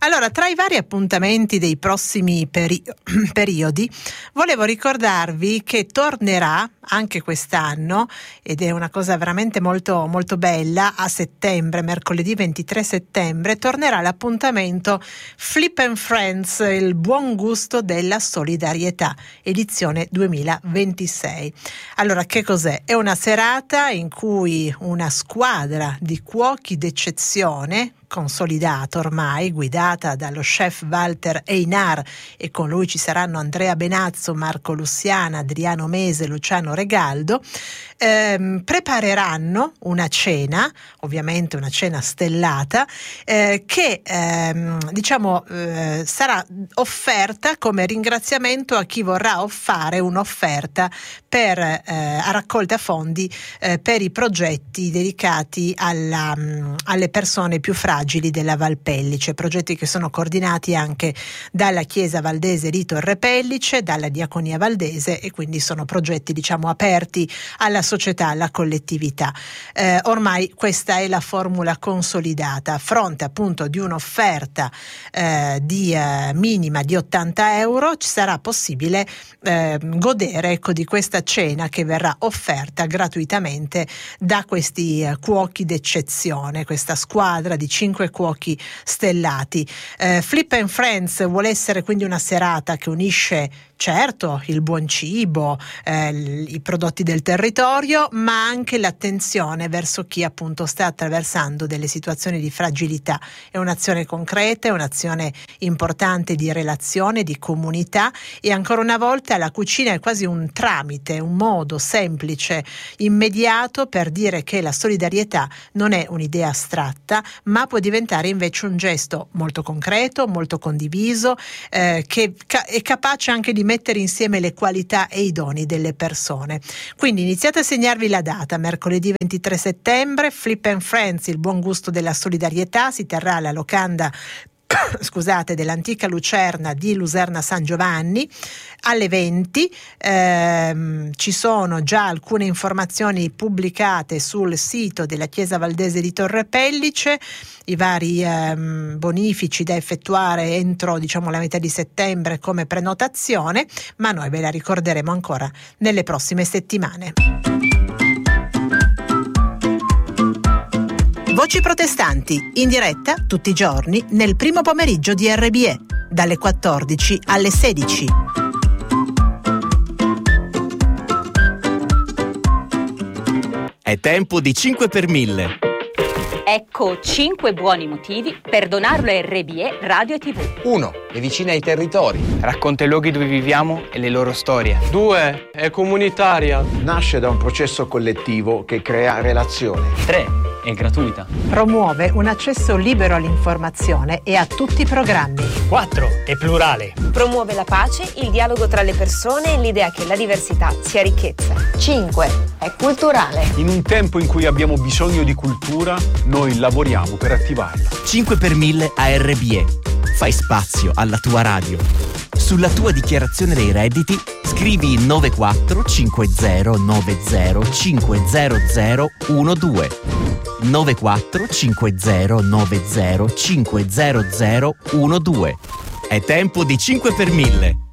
Allora, tra i vari appuntamenti dei prossimi periodi, volevo ricordarvi che tornerà anche quest'anno, ed è una cosa veramente molto, molto bella, a settembre, mercoledì 23 settembre, tornerà l'appuntamento Flip and Friends, il buon gusto della solidarietà, edizione 2026. Allora, che cos'è? È una serata in cui una squadra di cuochi d'eccezione, consolidata ormai, guidata dallo chef Walter Einar, e con lui ci saranno Andrea Benazzo, Marco Lussiana, Adriano Mese, Luciano Regaldo, prepareranno una cena, ovviamente una cena stellata, che sarà offerta come ringraziamento a chi vorrà fare un'offerta a raccolta fondi per i progetti dedicati alle persone più fragili della Val Pellice, progetti che sono coordinati anche dalla Chiesa Valdese di Torre Pellice, dalla Diaconia Valdese, e quindi sono progetti aperti alla società, alla collettività. Ormai questa è la formula consolidata. A fronte appunto di un'offerta minima di 80 euro ci sarà possibile godere di questa cena che verrà offerta gratuitamente da questi cuochi d'eccezione, questa squadra di 5 cuochi stellati. Flip and Friends vuole essere quindi una serata che unisce certo il buon cibo, i prodotti del territorio, ma anche l'attenzione verso chi appunto sta attraversando delle situazioni di fragilità. È un'azione concreta, è un'azione importante di relazione, di comunità, e ancora una volta la cucina è quasi un tramite, un modo semplice, immediato per dire che la solidarietà non è un'idea astratta, ma può diventare invece un gesto molto concreto, molto condiviso, che è capace anche di mettere insieme le qualità e i doni delle persone. Quindi iniziate a segnarvi la data, mercoledì 23 settembre, Flip and Friends, il buon gusto della solidarietà, si terrà alla locanda dell'antica Lucerna di Luserna San Giovanni alle 20. Ci sono già alcune informazioni pubblicate sul sito della Chiesa Valdese di Torre Pellice, i vari bonifici da effettuare entro la metà di settembre come prenotazione, ma noi ve la ricorderemo ancora nelle prossime settimane. Voci protestanti, in diretta tutti i giorni nel primo pomeriggio di RBE, dalle 14 alle 16. È tempo di 5 per 1000. Ecco 5 buoni motivi per donarlo a RBE Radio e TV. 1. È vicina ai territori. Racconta i luoghi dove viviamo e le loro storie. 2. È comunitaria. Nasce da un processo collettivo che crea relazione. 3. È gratuita. Promuove un accesso libero all'informazione e a tutti i programmi. 4. È plurale. Promuove la pace, il dialogo tra le persone e l'idea che la diversità sia ricchezza. 5. È culturale. In un tempo in cui abbiamo bisogno di cultura, noi lavoriamo per attivarla. 5 per 1000 a RBE. Fai spazio alla tua radio. Sulla tua dichiarazione dei redditi scrivi 945090500012 945090500012. È tempo di 5 per 1000.